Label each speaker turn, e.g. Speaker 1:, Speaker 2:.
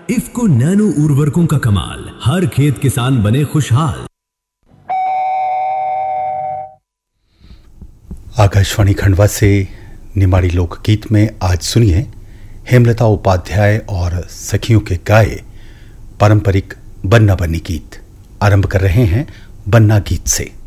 Speaker 1: IFFCO nano उर्वरकों का कमाल, हर खेत किसान बने खुशहाल।
Speaker 2: आकाशवाणी खंडवा से निमाड़ी लोकगीत में आज सुनिए हेमलता उपाध्याय और सखियों के गाए पारंपरिक बन्ना बन्नी गीत। आरंभ कर रहे हैं बन्ना गीत से।